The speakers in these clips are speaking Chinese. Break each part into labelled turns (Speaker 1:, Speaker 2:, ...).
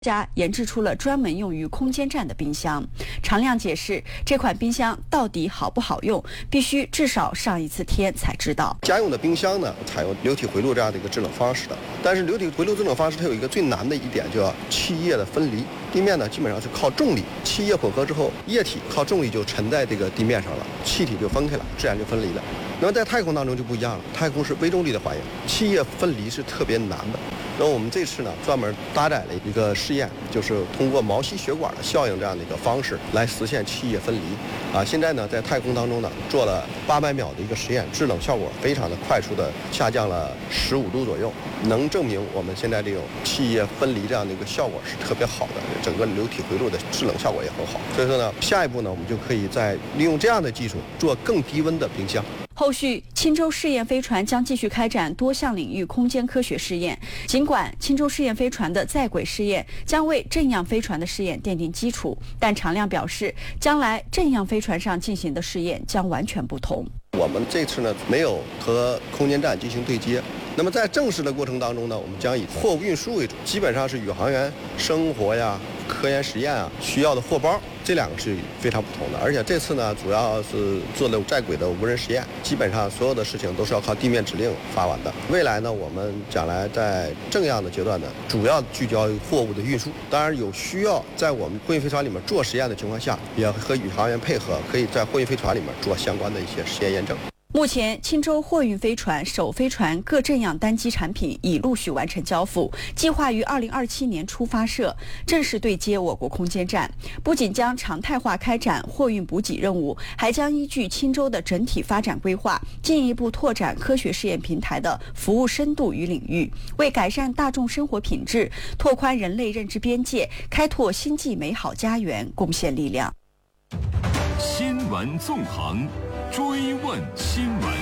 Speaker 1: 家研制出了专门用于空间站的冰箱。常亮解释，这款冰箱到底好不好用，必须至少上一次天才知道。
Speaker 2: 家用的冰箱呢，采用流体回路这样的一个制冷方式的，但是流体回路制冷方式它有一个最难的一点，叫气液的分离。地面呢基本上是靠重力，气液混合之后，液体靠重力就沉在这个地面上了，气体就分开了，自然就分离了。那么在太空当中就不一样了，太空是微重力的环境，气液分离是特别难的。那我们这次呢，专门搭载了一个试验，就是通过毛细血管的效应这样的一个方式来实现气液分离。现在呢，在太空当中呢，做了800秒的一个实验，制冷效果非常的快速的下降了15度左右，能证明我们现在这种气液分离这样的一个效果是特别好的，整个流体回路的制冷效果也很好。所以说呢，下一步呢，我们就可以再利用这样的技术做更低温的冰箱。
Speaker 1: 后续，钦州试验飞船将继续开展多项领域空间科学试验。尽管钦州试验飞船的在轨试验将为正样飞船的试验奠定基础，但常亮表示，将来正样飞船上进行的试验将完全不同。
Speaker 2: 我们这次呢，没有和空间站进行对接。那么在正式的过程当中呢，我们将以货物运输为主，基本上是宇航员生活呀、科研实验啊需要的货包，这两个是非常不同的。而且这次呢，主要是做了在轨的无人实验，基本上所有的事情都是要靠地面指令发完的。未来呢，我们将来在正样的阶段呢，主要聚焦于货物的运输。当然有需要在我们货运飞船里面做实验的情况下，也和宇航员配合，可以在货运飞船里面做相关的一些实验验证。
Speaker 1: 目前，钦州货运飞船、首飞船各正样单机产品已陆续完成交付，计划于2027年初发射，正式对接我国空间站。不仅将常态化开展货运补给任务，还将依据钦州的整体发展规划，进一步拓展科学试验平台的服务深度与领域，为改善大众生活品质、拓宽人类认知边界、开拓星际美好家园贡献力量。
Speaker 3: 新闻纵横，追问新闻。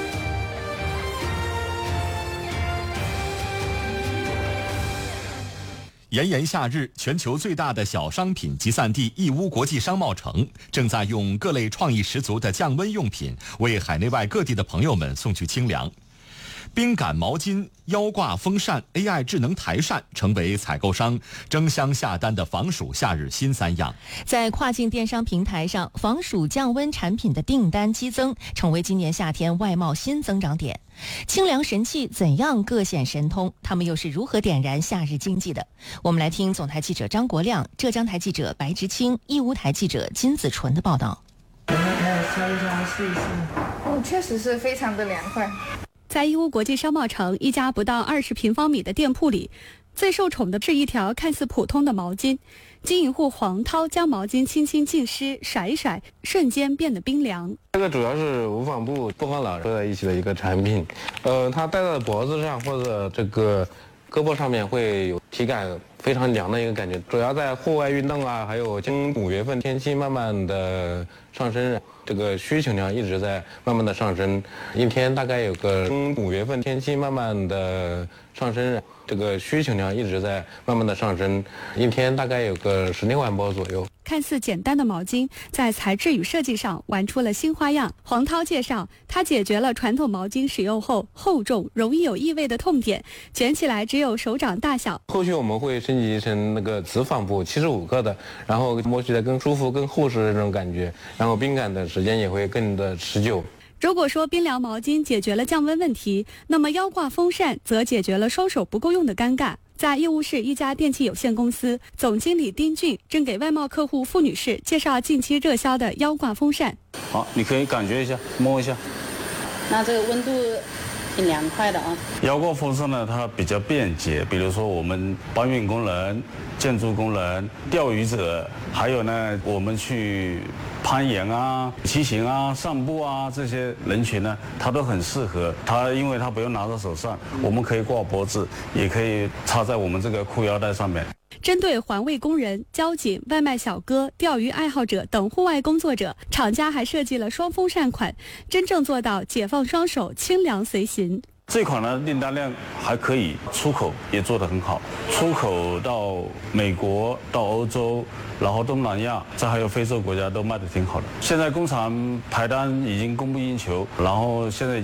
Speaker 4: 炎炎夏日，全球最大的小商品集散地义乌国际商贸城正在用各类创意十足的降温用品为海内外各地的朋友们送去清凉。冰感毛巾、腰挂风扇、AI 智能台扇成为采购商争相下单的防暑夏日新三样。
Speaker 5: 在跨境电商平台上，防暑降温产品的订单激增，成为今年夏天外贸新增长点。清凉神器怎样各显神通？他们又是如何点燃夏日经济的？我们来听总台记者张国亮、浙江台记者白直清、义乌台记者金子纯的报道。
Speaker 6: 烧一烧，试一试。
Speaker 7: 确实是非常的凉快。
Speaker 6: 在义乌国际商贸城一家不到20平方米的店铺里，最受宠的是一条看似普通的毛巾。经营户黄涛将毛巾轻轻浸湿，甩一甩，瞬间变得冰凉。
Speaker 8: 这个主要是无纺布不和老合在一起的一个产品，它戴在脖子上或者这个胳膊上面会有体感非常凉的一个感觉。主要在户外运动啊，还有经5月份天气慢慢的上升，这个需求量一直在慢慢的上升，一天大概有个5月份天气慢慢的上升，这个需求量一直在慢慢的上升，一天大概有个16万包左右。
Speaker 6: 看似简单的毛巾，在材质与设计上玩出了新花样。黄涛介绍，他解决了传统毛巾使用后厚重、容易有异味的痛点，卷起来只有手掌大小。
Speaker 8: 后续我们会升级成那个磁纺布75克的，然后摸起来更舒服、更厚实的那种感觉，然后冰感的时间也会更的持久。
Speaker 6: 如果说冰凉毛巾解决了降温问题，那么腰挂风扇则解决了双手不够用的尴尬。在义乌市一家电器有限公司，总经理丁俊正给外贸客户付女士介绍近期热销的腰挂风扇。
Speaker 9: 好，你可以感觉一下，摸一下。
Speaker 10: 那这个温度挺凉快的啊。
Speaker 9: 腰挂风扇呢，它比较便捷，比如说我们搬运工人、建筑工人、钓鱼者，还有呢我们去攀岩啊、骑行啊、散步啊这些人群呢，它都很适合。它因为它不用拿在手上，我们可以挂脖子，也可以插在我们这个裤腰带上面。
Speaker 6: 针对环卫工人、交警、外卖小哥、钓鱼爱好者等户外工作者，厂家还设计了双风扇款，真正做到解放双手，清凉随行。
Speaker 9: 这款呢订单量还可以，出口也做得很好，出口到美国、到欧洲，然后东南亚，这还有非洲国家都卖得挺好的。现在工厂排单已经供不应求，然后现在